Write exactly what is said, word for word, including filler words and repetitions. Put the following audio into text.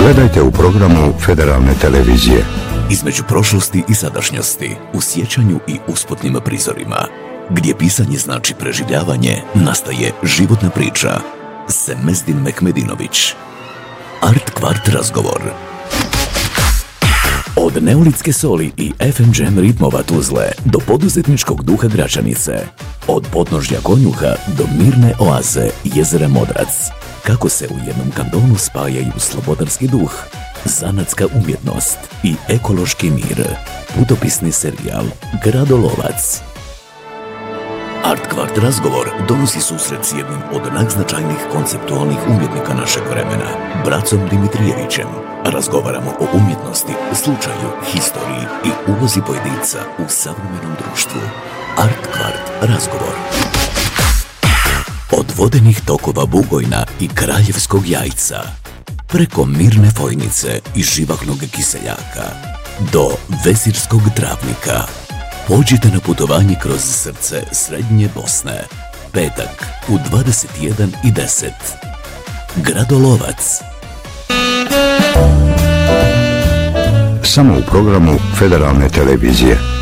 Gledajte u programu Federalne televizije. Između prošlosti i sadašnjosti, u sjećanju i usputnim prizorima, gdje pisanje znači preživljavanje, nastaje životna priča. Semezdin Mehmedinović. Art Kvart razgovor. Od neolitske soli i F M Jam ritmova Tuzle do poduzetničkog duha Gračanice. Od podnožja Konjuha do mirne oaze jezera Modrac. Kako se u jednom kantonu spajaju slobodarski duh, zanatska umjetnost i ekološki mir. Putopisni serijal Gradolovac. Art Kvart razgovor donosi susret s jednim od najznačajnijih konceptualnih umjetnika našeg vremena, Bracom Dimitrijevićem. Razgovaramo o umjetnosti, slučaju, historiji i ulozi pojedinca u savremenom društvu. Art Kvart razgovor. Od vodenih tokova Bugojna i Kraljevskog Jajca, preko Mirne Fojnice i živahnog Kiseljaka, do Vezirskog Travnika. Pođite na putovanje kroz srce Srednje Bosne. Petak u dvadeset jedan i deset. Gradolovac. Samo u programu Federalne televizije.